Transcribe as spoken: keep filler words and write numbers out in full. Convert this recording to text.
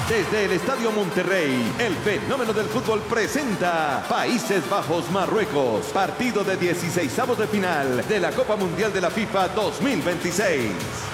Desde el Estadio Monterrey, el fenómeno del fútbol presenta Países Bajos-Marruecos, partido de dieciseisavos de final de la Copa Mundial de la FIFA dos mil veintiséis.